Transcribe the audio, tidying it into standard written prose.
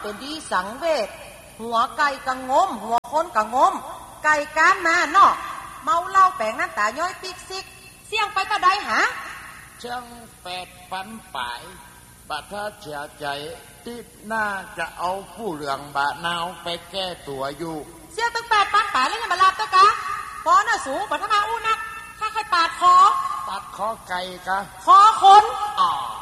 เป็นดีสังเวชหัวไก่กะงมหัวคนกะงมไก่ก้านมาเนาะเมาเหล้าแปลงน้ำตาย้อยปิกซิกเสี่ยงไปตะใดหาเชิง8,000 ปลายบัดถ้าเสียใจติดหน้าจะเอาผู้เหลืองบะนาวไปแก้ตัวอยู่เสี่ยงตั้ง8,000 ปลายแล้วยังมาลาบตะกะพอน่ะสูงบัดถ้ามาอู้นักข้าใครปาดคอไก่กะคอคนอ๋อ